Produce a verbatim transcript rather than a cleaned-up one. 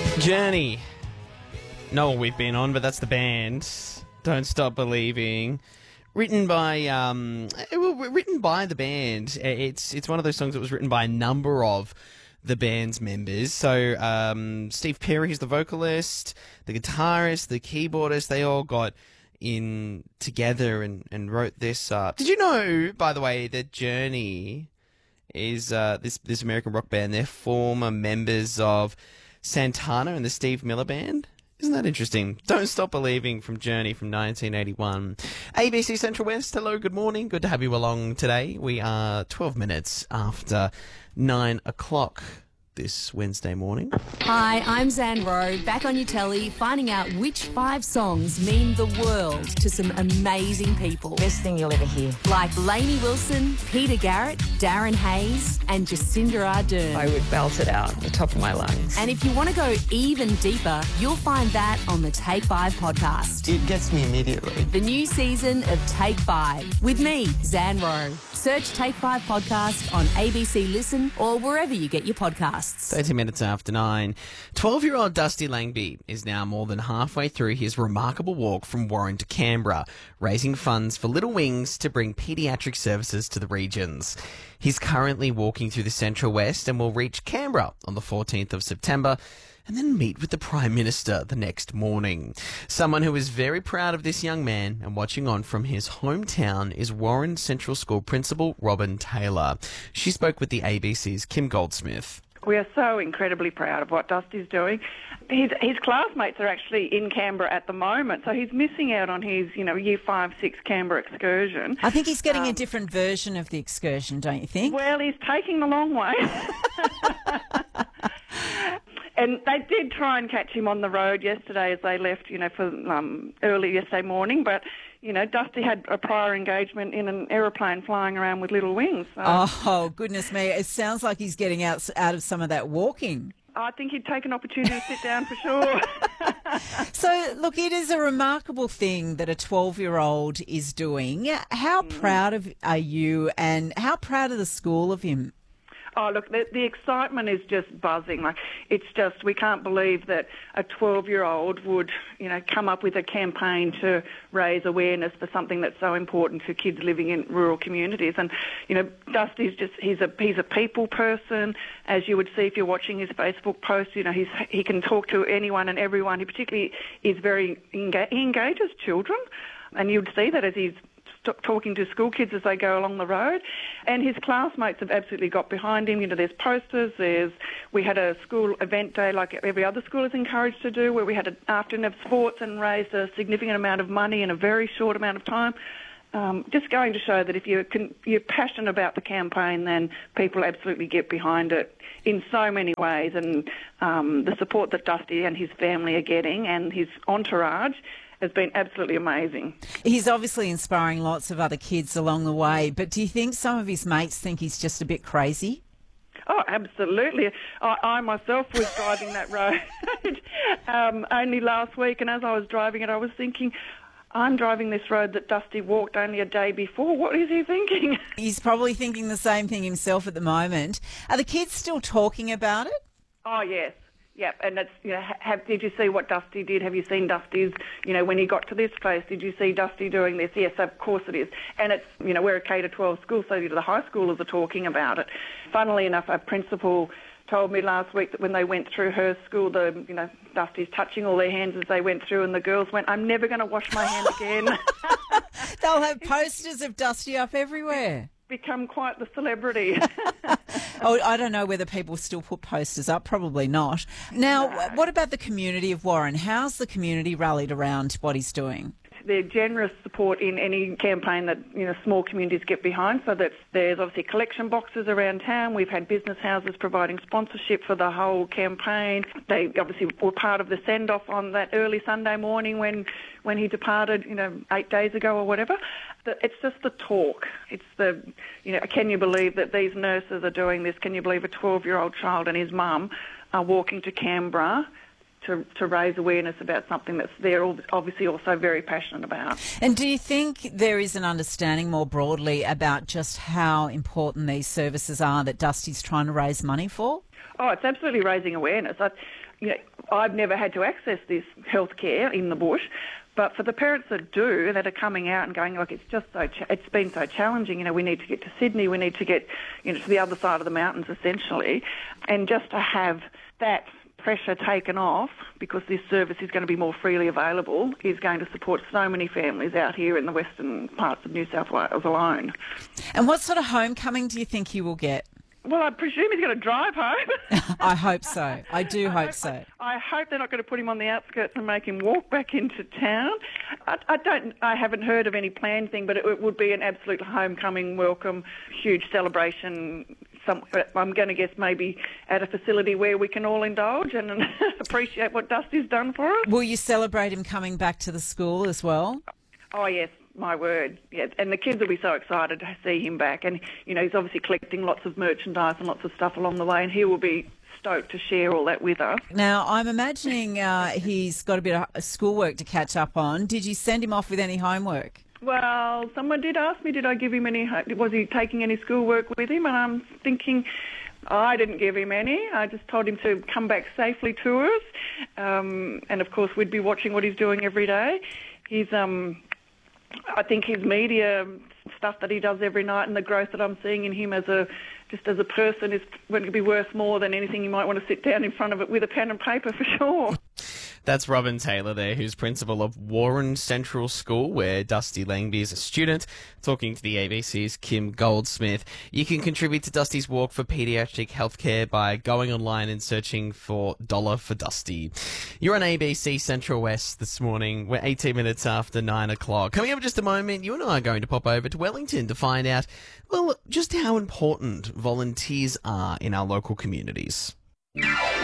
Journey. Know what we've been on, but that's the band. Don't Stop Believing. Written by, um, well, written by the band. It's it's one of those songs that was written by a number of the band's members. So um, Steve Perry is the vocalist, the guitarist, the keyboardist. They all got in together and, and wrote this up. Did you know, by the way, that Journey is uh, this this American rock band? They're former members of Santana and the Steve Miller Band. Isn't that interesting? Don't Stop Believing from Journey from nineteen eighty-one. A B C Central West, hello, good morning. Good to have you along today. We are twelve minutes after nine o'clock this Wednesday morning. Hi, I'm Zan Rowe, back on your telly, finding out which five songs mean the world to some amazing people. Best thing you'll ever hear. Like Lainey Wilson, Peter Garrett, Darren Hayes, and Jacinda Ardern. I would belt it out at the top of my lungs. And if you want to go even deeper, you'll find that on the Take Five podcast. It gets me immediately. The new season of Take Five with me, Zan Rowe. Search Take Five podcast on A B C Listen or wherever you get your podcasts. thirty minutes after nine. twelve-year-old Dusty Langby is now more than halfway through his remarkable walk from Warren to Canberra, raising funds for Little Wings to bring paediatric services to the regions. He's currently walking through the Central West and will reach Canberra on the fourteenth of September and then meet with the Prime Minister the next morning. Someone who is very proud of this young man and watching on from his hometown is Warren Central School Principal Robin Taylor. She spoke with the A B C's Kim Goldsmith. We are so incredibly proud of what Dusty's doing. His, his classmates are actually in Canberra at the moment, so he's missing out on his, you know, year five, six Canberra excursion. I think he's getting um, a different version of the excursion, don't you think? Well, he's taking the long way. And they did try and catch him on the road yesterday as they left, you know, for um, early yesterday morning. But, you know, Dusty had a prior engagement in an aeroplane flying around with Little Wings. So. Oh, goodness me. It sounds like he's getting out, out of some of that walking. I think he'd take an opportunity to sit down for sure. So, look, it is a remarkable thing that a twelve-year-old is doing. How mm. proud of are you and how proud of the school of him? Oh, look, the, the excitement is just buzzing. Like, it's just, we can't believe that a twelve-year-old would, you know, come up with a campaign to raise awareness for something that's so important for kids living in rural communities. And, you know, Dusty's just, he's a he's a people person, as you would see if you're watching his Facebook posts. You know, he's he can talk to anyone and everyone. He particularly is very, enga- he engages children, and you'd see that as he's talking to school kids as they go along the road, and his classmates have absolutely got behind him. You know, there's posters, there's, we had a school event day like every other school is encouraged to do, where we had an afternoon of sports and raised a significant amount of money in a very short amount of time. Um, just going to show that if you're, con- you're passionate about the campaign, then people absolutely get behind it in so many ways, and um, the support that Dusty and his family are getting and his entourage has been absolutely amazing. He's obviously inspiring lots of other kids along the way, but do you think some of his mates think he's just a bit crazy? Oh, absolutely. I, I myself was driving that road um, only last week, and as I was driving it, I was thinking, I'm driving this road that Dusty walked only a day before. What is he thinking? He's probably thinking the same thing himself at the moment. Are the kids still talking about it? Oh, yes. Yep, and it's, you know, have, did you see what Dusty did? Have you seen Dusty's, you know, when he got to this place, did you see Dusty doing this? Yes, of course it is. And it's, you know, we're a K to twelve school, so the high schoolers are talking about it. Funnily enough, a principal told me last week that when they went through her school, the, you know, Dusty's touching all their hands as they went through, and the girls went, I'm never going to wash my hand again. They'll have posters of Dusty up everywhere. Become quite the celebrity. Oh, I don't know whether people still put posters up. Probably not. Now, No. what about the community of Warren? How's the community rallied around what he's doing? Their generous support in any campaign that, you know, small communities get behind. So that's, there's obviously collection boxes around town. We've had business houses providing sponsorship for the whole campaign. They obviously were part of the send-off on that early Sunday morning when, when he departed, you know, eight days ago or whatever. It's just the talk. It's the, you know, can you believe that these nurses are doing this? Can you believe a twelve-year-old child and his mum are walking to Canberra to, to raise awareness about something that's they're obviously also very passionate about. And do you think there is an understanding more broadly about just how important these services are that Dusty's trying to raise money for? Oh, it's absolutely raising awareness. I, you know, I've never had to access this healthcare in the bush, but for the parents that do, that are coming out and going, look, it's just so, ch- it's been so challenging. You know, we need to get to Sydney, we need to get, you know, to the other side of the mountains, essentially, and just to have that pressure taken off because this service is going to be more freely available is going to support so many families out here in the western parts of New South Wales alone. And what sort of homecoming do you think he will get? Well, I presume he's going to drive home. I hope so. I do I hope hope, so. I, I hope they're not going to put him on the outskirts and make him walk back into town. I, I don't. I haven't heard of any planned thing, but it, it would be an absolute homecoming, welcome, huge celebration. Some, I'm going to guess maybe at a facility where we can all indulge and appreciate what Dusty's done for us. Will you celebrate him coming back to the school as well? Oh, yes, my word. Yeah, and the kids will be so excited to see him back. And, you know, he's obviously collecting lots of merchandise and lots of stuff along the way, and he will be stoked to share all that with us. Now, I'm imagining uh, he's got a bit of schoolwork to catch up on. Did you send him off with any homework? Well, someone did ask me, did I give him any, was he taking any schoolwork with him? And I'm thinking, I didn't give him any. I just told him to come back safely to us. Um, and, of course, we'd be watching what he's doing every day. He's, um, I think his media stuff that he does every night and the growth that I'm seeing in him as a, just as a person is going to be worth more than anything you might want to sit down in front of it with a pen and paper for sure. That's Robin Taylor there, who's principal of Warren Central School, where Dusty Langby is a student, talking to the A B C's Kim Goldsmith. You can contribute to Dusty's Walk for Paediatric Healthcare by going online and searching for Dollar for Dusty. You're on A B C Central West this morning. We're eighteen minutes after nine o'clock. Coming up in just a moment, you and I are going to pop over to Wellington to find out, well, just how important volunteers are in our local communities.